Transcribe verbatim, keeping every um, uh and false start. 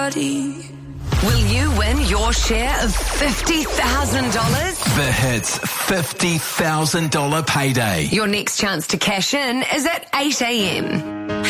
body. Will you win your share of fifty thousand dollars? The Hits fifty thousand dollars payday. Your next chance to cash in is at eight a.m.